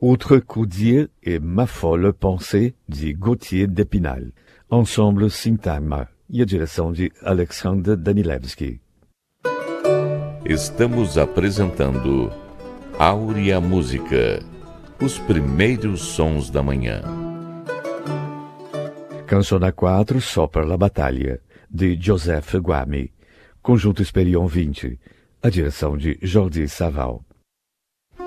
Autre coup d'Ier et Ma folle pensée, de Gauthier d'Épinal. Ensemble Sintagma, e a direção de Alexander Danilevski. Estamos apresentando Áurea Música, os primeiros sons da manhã. Canzone 4, Sopra la Battaglia, de Joseph Guami. Conjunto Esperion 20, a direção de Jordi Savall.